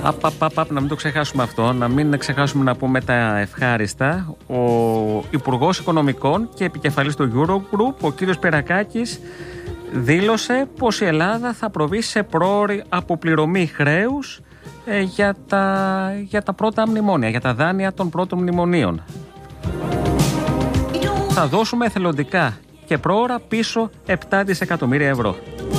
Να μην το ξεχάσουμε αυτό, να μην ξεχάσουμε να πούμε τα ευχάριστα. Ο Υπουργός Οικονομικών και επικεφαλής του Eurogroup, ο κύριος Περακάκης, δήλωσε πως η Ελλάδα θα προβεί σε πρόωρη αποπληρωμή χρέους για τα πρώτα μνημόνια, για τα δάνεια των πρώτων μνημονίων. Θα δώσουμε εθελοντικά και πρόωρα πίσω 7 δισεκατομμύρια ευρώ.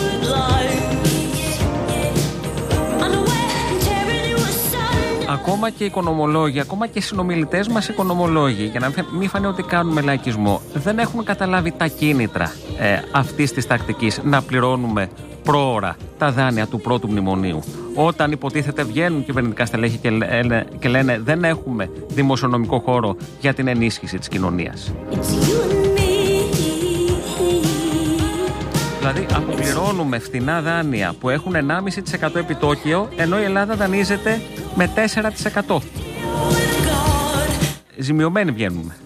Ακόμα και οι οικονομολόγοι, ακόμα και οι συνομιλητές μας οικονομολόγοι, για να μην φανεί ότι κάνουμε λαϊκισμό, δεν έχουν καταλάβει τα κίνητρα αυτής της τακτικής να πληρώνουμε πρόωρα τα δάνεια του πρώτου μνημονίου. Όταν υποτίθεται βγαίνουν κυβερνητικά στελέχη και λένε δεν έχουμε δημοσιονομικό χώρο για την ενίσχυση της κοινωνίας. Δηλαδή αποπληρώνουμε φθηνά δάνεια που έχουν 1,5% επιτόκιο, ενώ η Ελλάδα δανείζεται με 4%. Ζημιωμένοι βγαίνουμε.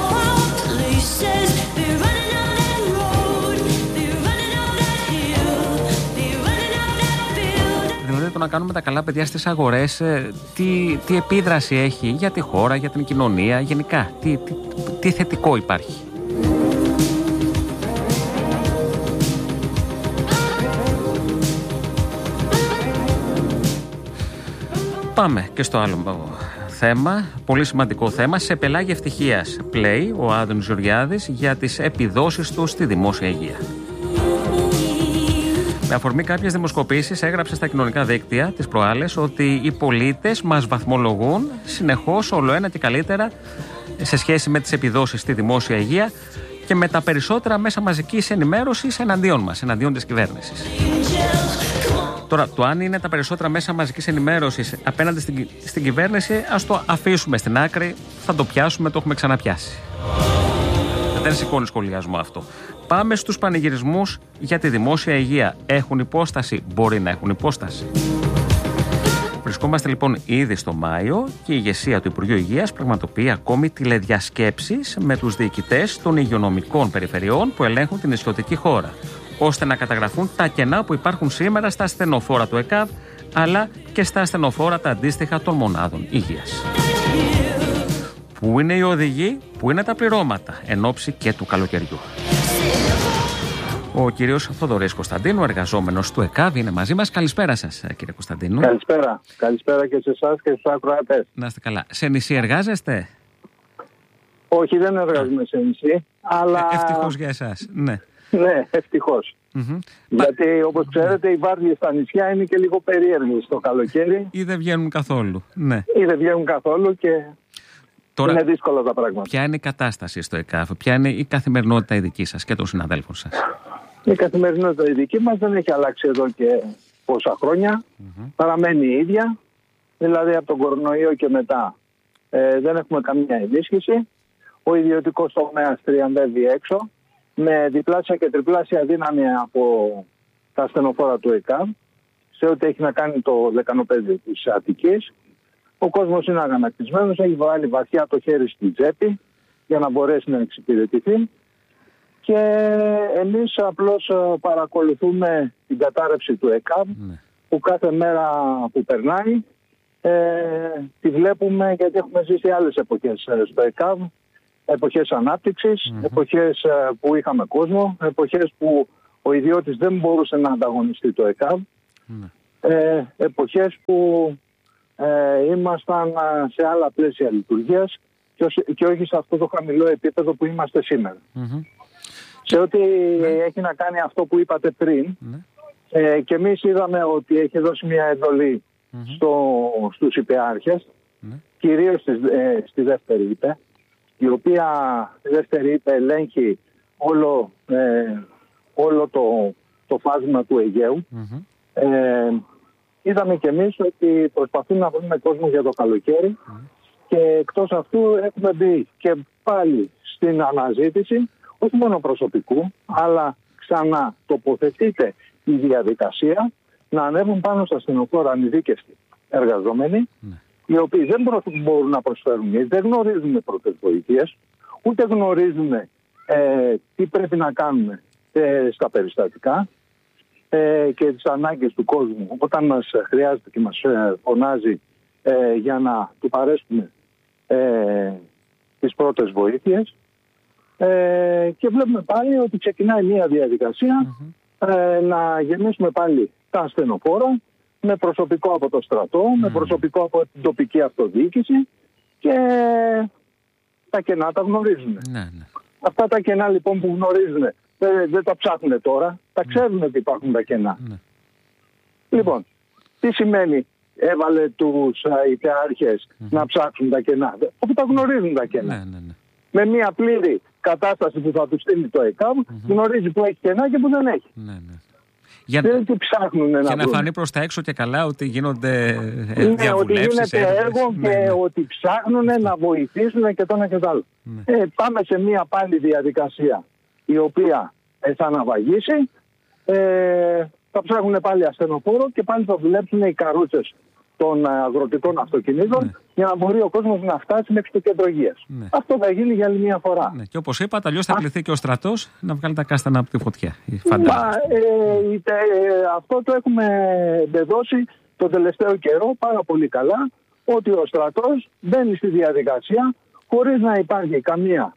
Δηλαδή το να κάνουμε τα καλά παιδιά στις αγορές, τι επίδραση έχει για τη χώρα, για την κοινωνία, γενικά, τι θετικό υπάρχει. Πάμε και στο άλλο θέμα, πολύ σημαντικό θέμα. Σε πελάγια ευτυχίας πλέει ο Άδωνης Γεωργιάδης για τις επιδόσεις του στη δημόσια υγεία. Με αφορμή κάποιες δημοσκοπήσεις έγραψε στα κοινωνικά δίκτυα τις προάλλες ότι οι πολίτες μας βαθμολογούν συνεχώς όλο ένα και καλύτερα σε σχέση με τις επιδόσεις στη δημόσια υγεία και με τα περισσότερα μέσα μαζικής ενημέρωσης εναντίον μας, εναντίον της κυβέρνησης. Τώρα, το αν είναι τα περισσότερα μέσα μαζικής ενημέρωσης απέναντι στην κυβέρνηση, ας το αφήσουμε στην άκρη, θα το πιάσουμε, το έχουμε ξαναπιάσει. Δεν σηκώνει σχολιασμό αυτό. Πάμε στους πανηγυρισμούς για τη δημόσια υγεία. Έχουν υπόσταση, μπορεί να έχουν υπόσταση. Βρισκόμαστε λοιπόν ήδη στο Μάιο και η ηγεσία του Υπουργείου Υγείας πραγματοποιεί ακόμη τηλεδιασκέψεις με τους διοικητές των υγειονομικών περιφερειών που ελέγχουν την νησιωτική χώρα, ώστε να καταγραφούν τα κενά που υπάρχουν σήμερα στα ασθενοφόρα του ΕΚΑΒ, αλλά και στα ασθενοφόρα τα αντίστοιχα των μονάδων υγείας. Πού είναι οι οδηγοί, πού είναι τα πληρώματα, εν ώψη και του καλοκαιριού. Ο κύριος Θοδωρής Κωνσταντίνου, εργαζόμενος του ΕΚΑΒ, είναι μαζί μας. Καλησπέρα σας, κύριε Κωνσταντίνου. Καλησπέρα. Καλησπέρα και σε εσάς και στους ακροατές. Να είστε καλά. Σε νησί εργάζεστε? Όχι, δεν εργάζομαι σε νησί, αλλά... Ευτυχώς για εσάς, ναι. Ναι, ευτυχώς. Γιατί όπως ξέρετε οι βάρδιες στα νησιά είναι και λίγο περίεργες το καλοκαίρι. Ή δεν βγαίνουν καθόλου. Ναι. Ή δεν βγαίνουν καθόλου και τώρα, είναι δύσκολα τα πράγματα. Ποια είναι η κατάσταση στο ΕΚΑΒ, ποια είναι η καθημερινότητα η δική σας και των συναδέλφων σας? Η καθημερινότητα η δική μας δεν έχει αλλάξει εδώ και πόσα χρόνια. Παραμένει η ίδια. Δηλαδή από τον κορονοϊό και μετά δεν έχουμε καμία ενίσχυση. Ο ιδιωτικός τομέας τριαντεύει έξω με διπλάσια και τριπλάσια δύναμη από τα ασθενοφόρα του ΕΚΑΒ σε ό,τι έχει να κάνει το λεκανοπέδιο της Αττικής. Ο κόσμος είναι αγανακτισμένος, έχει βάλει βαθιά το χέρι στην τσέπη για να μπορέσει να εξυπηρετηθεί και εμείς απλώς παρακολουθούμε την κατάρρευση του ΕΚΑΒ που κάθε μέρα που περνάει τη βλέπουμε, γιατί έχουμε ζήσει άλλες εποχές στο ΕΚΑΒ. Εποχές ανάπτυξης, εποχές που είχαμε κόσμο, εποχές που ο ιδιώτης δεν μπορούσε να ανταγωνιστεί το ΕΚΑΒ, εποχές που ήμασταν σε άλλα πλαίσια λειτουργίας και όχι σε αυτό το χαμηλό επίπεδο που είμαστε σήμερα. Σε ό,τι έχει να κάνει αυτό που είπατε πριν, και εμείς είδαμε ότι έχει δώσει μια εντολή στους υπεάρχες, κυρίως στη δεύτερη ΥΠΕ, η οποία η δεύτερη ΥΠΕ ελέγχει όλο το φάσμα του Αιγαίου. Είδαμε και εμείς ότι προσπαθούμε να βρούμε κόσμο για το καλοκαίρι και εκτός αυτού έχουμε μπει και πάλι στην αναζήτηση όχι μόνο προσωπικού, αλλά ξανά τοποθετείται η διαδικασία να ανέβουν πάνω στα ασθενοφόρα ανειδίκευτοι εργαζόμενοι, οι οποίοι δεν μπορούν να προσφέρουν, δεν γνωρίζουν πρώτες βοήθειες, ούτε γνωρίζουν τι πρέπει να κάνουμε στα περιστατικά και τις ανάγκες του κόσμου όταν μας χρειάζεται και μας φωνάζει για να του παρέσουμε τις πρώτες βοήθειες. Και βλέπουμε πάλι ότι ξεκινάει μια διαδικασία να γεμίσουμε πάλι τα ασθενοφόρα με προσωπικό από το στρατό, με προσωπικό από την τοπική αυτοδιοίκηση και τα κενά τα γνωρίζουν. Αυτά τα κενά λοιπόν που γνωρίζουν δεν τα ψάχνουν τώρα, τα ξέρουν ότι υπάρχουν τα κενά. Λοιπόν, τι σημαίνει έβαλε τους ιτεάρχες να ψάξουν τα κενά, όπου τα γνωρίζουν τα κενά. Με μια πλήρη κατάσταση που θα του στείλει το ΕΚΑΒ, γνωρίζει που έχει κενά και που δεν έχει. Δεν τι ψάχνουν να βρουν. Και να φανεί προς τα έξω και καλά ότι γίνονται διαβουλεύσεις. Ότι γίνεται έργο και ότι ψάχνουν να βοηθήσουν και το ένα και το άλλο. Πάμε σε μια πάλι διαδικασία η οποία θα αναβαγίσει. Θα ψάχνουν πάλι ασθενοφόρο και πάλι θα δουλέψουν οι καρούτσες των αγροτικών αυτοκινήτων για να μπορεί ο κόσμος να φτάσει μέχρι το κέντρο υγείας. Αυτό θα γίνει για άλλη μια φορά. Και όπως είπατε, αλλιώς θα κληθεί και ο στρατός να βγάλει τα κάστανα από τη φωτιά. Αυτό το έχουμε δώσει το τελευταίο καιρό πάρα πολύ καλά, ότι ο στρατός μπαίνει στη διαδικασία χωρίς να υπάρχει καμία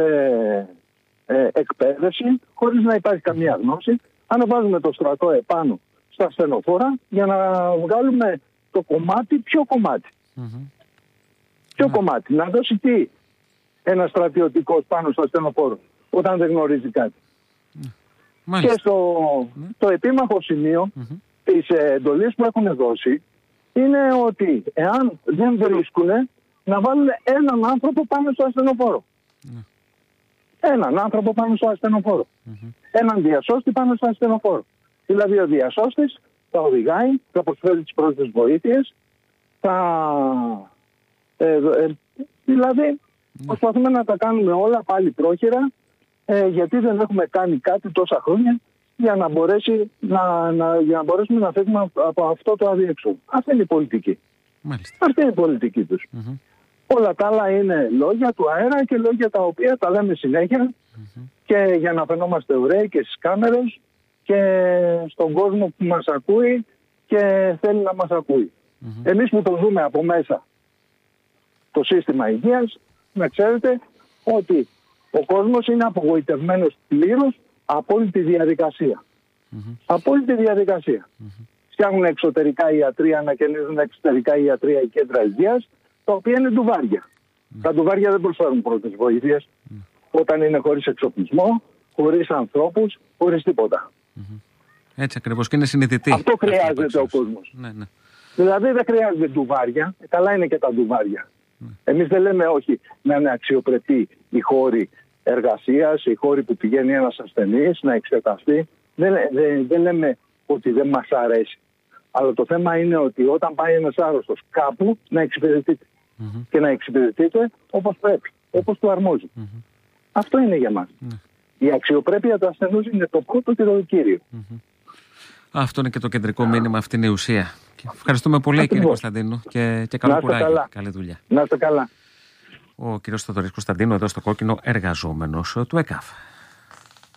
εκπαίδευση, χωρίς να υπάρχει καμία γνώση. Ανεβάζουμε το στρατό επάνω στα ασθενοφόρα για να βγάλουμε το κομμάτι, ποιο κομμάτι. Ποιο κομμάτι. Να δώσει τι ένα στρατιωτικός πάνω στο ασθενοφόρο όταν δεν γνωρίζει κάτι. Και το επίμαχο σημείο της εντολής που έχουν δώσει είναι ότι εάν δεν βρίσκουν να βάλουν έναν άνθρωπο πάνω στο ασθενοφόρο. Έναν άνθρωπο πάνω στο ασθενοφόρο. Έναν διασώστη πάνω στο ασθενοφόρο. Δηλαδή ο διασώστης θα οδηγάει, θα προσφέρει τις πρώτες βοήθειες, δηλαδή προσπαθούμε να τα κάνουμε όλα πάλι πρόχειρα, γιατί δεν έχουμε κάνει κάτι τόσα χρόνια για να μπορέσουμε να φύγουμε από αυτό το αδιέξοδο. Αυτή είναι η πολιτική. Αυτή είναι η πολιτική τους. Όλα τα άλλα είναι λόγια του αέρα και λόγια τα οποία τα λέμε συνέχεια και για να φαινόμαστε ωραίοι και στις κάμερες και στον κόσμο που μας ακούει και θέλει να μας ακούει. Εμείς που το δούμε από μέσα το σύστημα υγείας, να ξέρετε ότι ο κόσμος είναι απογοητευμένος πλήρως από όλη τη διαδικασία. Από όλη τη διαδικασία. Φτιάχνουν εξωτερικά ιατροί, ανακαινίζουν εξωτερικά ιατρία ή κέντρα υγείας, τα οποία είναι ντουβάρια. Τα ντουβάρια δεν προσφέρουν πρώτες βοήθειες όταν είναι χωρίς εξοπλισμό, χωρίς ανθρώπους, χωρίς τίποτα. Έτσι ακριβώς, και είναι συνειδητή. Αυτό χρειάζεται ο κόσμος. Δηλαδή δεν χρειάζεται ντουβάρια, καλά είναι και τα ντουβάρια. Εμείς δεν λέμε όχι να είναι αξιοπρεπή οι χώροι εργασίας, οι χώροι που πηγαίνει ένας ασθενής να εξεταστεί. Δεν λέμε ότι δεν μας αρέσει. Αλλά το θέμα είναι ότι όταν πάει ένας άρρωστος κάπου να εξυπηρετείται. Και να εξυπηρετείται όπως πρέπει, όπως του αρμόζει. Αυτό είναι για μας. Η αξιοπρέπεια του ασθενούς είναι το πρώτο και το κύριο. Αυτό είναι και το κεντρικό μήνυμα, αυτή είναι η ουσία. Ευχαριστούμε πολύ, κύριε Κωνσταντίνου, και καλό κουράγιο. Καλή δουλειά. Να είστε καλά. Ο κύριος Θοδωρής Κωνσταντίνου εδώ στο Κόκκινο, εργαζόμενος του ΕΚΑΒ.